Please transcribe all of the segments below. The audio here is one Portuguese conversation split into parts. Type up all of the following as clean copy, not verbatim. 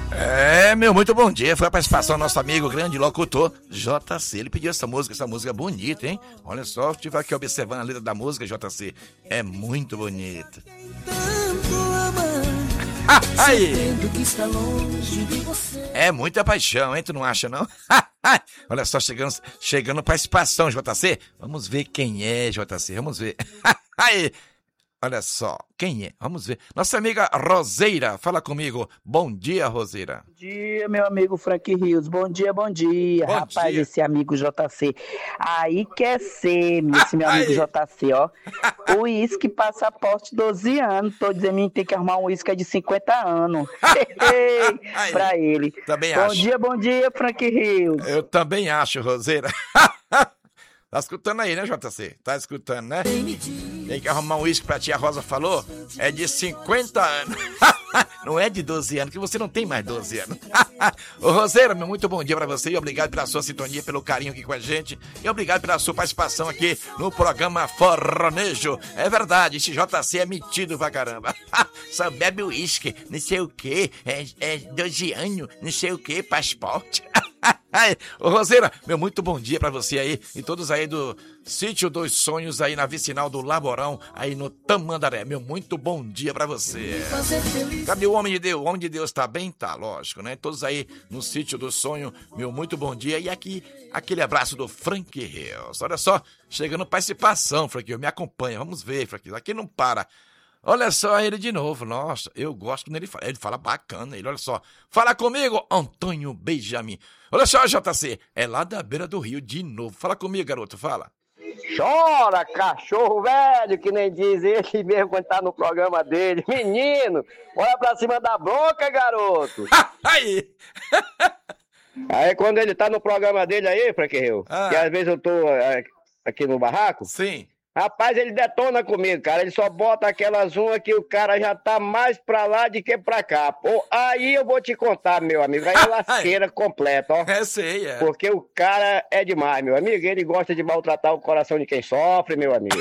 Meu muito bom dia. Foi a participação do nosso amigo, grande locutor, JC. Ele pediu essa música bonita, hein? Olha só, eu estive aqui observando a letra da música, JC. É muito bonita. Aí. É muita paixão, hein? Tu não acha, não? Olha só, chegando participação, JC. Vamos ver quem é, JC. Vamos ver. Aí. Olha só, quem é? Vamos ver. Nossa amiga Roseira, fala comigo. Bom dia, Roseira. Bom dia, meu amigo Frank Rios. Bom dia, bom dia. Bom Rapaz, dia. esse amigo JC. Aí quer ser, esse meu amigo JC, ó. O uísque passaporte 12 anos. Tô dizendo que tem que arrumar um uísque de 50 anos. Pra ele. Também acho. Bom dia, Frank Rios. Eu também acho, Roseira. Tá escutando aí, né, JC? Tá escutando, né? Tem que arrumar um uísque pra tia Rosa falou. É de 50 anos. Não é de 12 anos, que você não tem mais 12 anos. Ô, Roseira, meu muito bom dia pra você e obrigado pela sua sintonia, pelo carinho aqui com a gente. E obrigado pela sua participação aqui no programa Forronejo. É verdade, esse JC é metido pra caramba. Só bebe uísque, não sei o quê. É 12 anos, não sei o quê, passaporte. Ô, Roseira, meu muito bom dia pra você aí e todos aí do Sítio dos Sonhos aí na vicinal do Laborão, aí no Tamandaré. Meu muito bom dia pra você. Cadê o homem de Deus? O homem de Deus tá bem? Tá, lógico, né? Todos aí no Sítio do Sonho, meu muito bom dia. E aqui, aquele abraço do Frank Rios. Olha só, chegando participação, Frank Rios, me acompanha. Vamos ver, Frank Rios, aqui não para. Olha só ele de novo, nossa, eu gosto quando ele fala bacana, olha só. Fala comigo, Antônio Benjamin. Olha só, JC, é lá da beira do rio de novo. Fala comigo, garoto, fala. Chora, cachorro velho, que nem diz ele mesmo quando tá no programa dele. Menino, olha pra cima da bronca, garoto. Aí. Aí quando ele tá no programa dele aí, Frank Hill, que às vezes eu tô aqui no barraco. Sim. Rapaz, ele detona comigo, cara. Ele só bota aquelas umas que o cara já tá mais pra lá do que pra cá. Pô, aí eu vou te contar, meu amigo. Aí é lasqueira completa, ó. Sei, é. Porque o cara é demais, meu amigo. Ele gosta de maltratar o coração de quem sofre, meu amigo.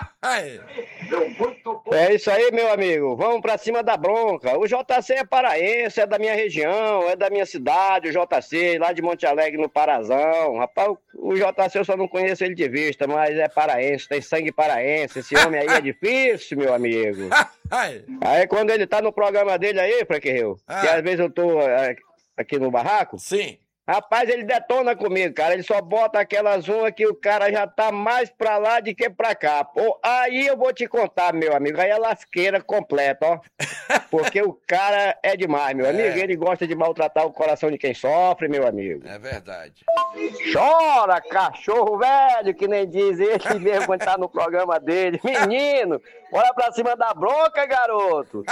É isso aí, meu amigo. Vamos pra cima da bronca. O JC é paraense, é da minha região, é da minha cidade, o JC, lá de Monte Alegre, no Parazão. Rapaz, o JC eu só não conheço ele de vista, mas é paraense, tem sangue paraense. Esse homem aí é difícil, meu amigo. Aí quando ele tá no programa dele aí, Frank Hill, que às vezes eu tô aqui no barraco. Sim. Rapaz, ele detona comigo, cara. Ele só bota aquelas umas que o cara já tá mais pra lá do que pra cá. Pô, aí eu vou te contar, meu amigo. Aí é lasqueira completa, ó. Porque o cara é demais, meu amigo. Ele gosta de maltratar o coração de quem sofre, meu amigo. É verdade. Chora, cachorro velho, que nem diz ele mesmo quando tá no programa dele. Menino, olha pra cima da bronca, garoto.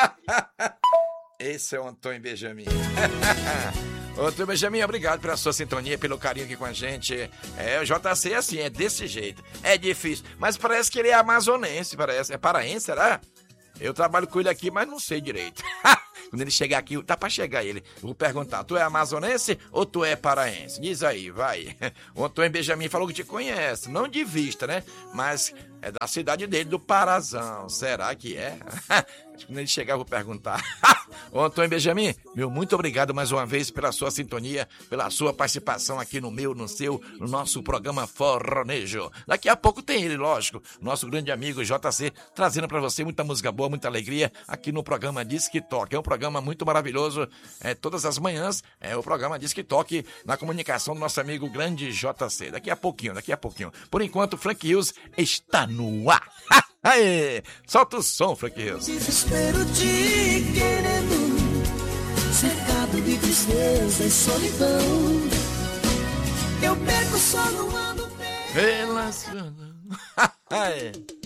Esse é o Antônio Benjamin. Antônio Benjamin, obrigado pela sua sintonia, pelo carinho aqui com a gente. O JC é assim, é desse jeito. É difícil, mas parece que ele é amazonense, parece. É paraense, será? Eu trabalho com ele aqui, mas não sei direito. Quando ele chegar aqui, tá pra chegar ele. Eu vou perguntar, tu é amazonense ou tu é paraense? Diz aí, vai. O Antônio Benjamin falou que te conhece, não de vista, né? Mas é da cidade dele, do Parazão. Será que é? Quando ele chegar, eu vou perguntar. Ô, Antônio Benjamin, meu muito obrigado mais uma vez pela sua sintonia, pela sua participação aqui no meu, no seu, no nosso programa Forronejo. Daqui a pouco tem ele, lógico, nosso grande amigo JC, trazendo pra você muita música boa, muita alegria aqui no programa Disque Toque. É um programa muito maravilhoso, todas as manhãs, o programa Disque Toque na comunicação do nosso amigo grande JC. Daqui a pouquinho. Por enquanto, Frank Rios está no ar. Aê, solta o som, Frank Rios. Desespero de querendo, cercado de tristeza e solidão. Eu perco só no ano Pelas... Aê.